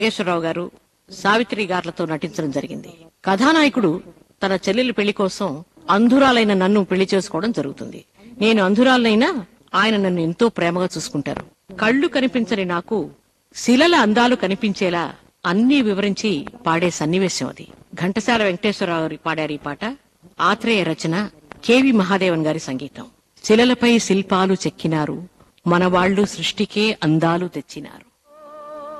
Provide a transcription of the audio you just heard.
నాగేశ్వరరావు గారు, సావిత్రి గారులతో నటించడం జరిగింది. కథానాయకుడు తన చెల్లెలి పెళ్లి కోసం అంధురాలైన నన్ను పెళ్లి చేసుకోవడం జరుగుతుంది. నేను అంధురాలైనా ఆయన నన్ను ఎంతో ప్రేమగా చూసుకుంటారు. కళ్లు కనిపించని నాకు శిలల అందాలు కనిపించేలా అన్నీ వివరించి పాడే సన్నివేశం అది. ఘంటసాల వెంకటేశ్వరరావు గారి పాడారు ఈ పాట. ఆత్రేయ రచన, కెవి మహాదేవన్ గారి సంగీతం. శిలలపై శిల్పాలు చెక్కినారు, మనవాళ్లు సృష్టికే అందాలు తెచ్చినారు.